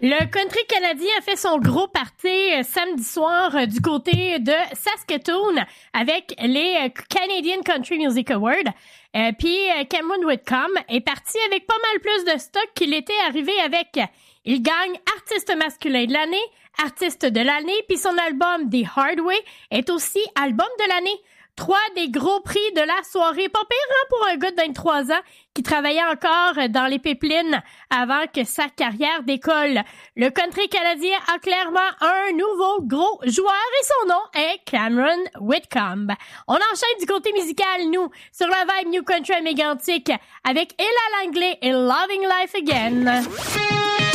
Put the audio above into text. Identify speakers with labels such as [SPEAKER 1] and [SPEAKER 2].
[SPEAKER 1] Le country canadien a fait son gros party samedi soir du côté de Saskatoon avec les Canadian Country Music Awards. Puis Cameron Whitcomb est parti avec pas mal plus de stock qu'il était arrivé avec. Il gagne artiste masculin de l'année, artiste de l'année, puis son album The Hard Way est aussi album de l'année. 3 des gros prix de la soirée. Pas pire, hein, pour un gars de 23 ans qui travaillait encore dans les pipelines avant que sa carrière décolle. Le country canadien a clairement un nouveau gros joueur et son nom est Cameron Whitcomb. On enchaîne du côté musical, nous, sur la vibe New Country mégantique avec Ella Langley et Loving Life Again.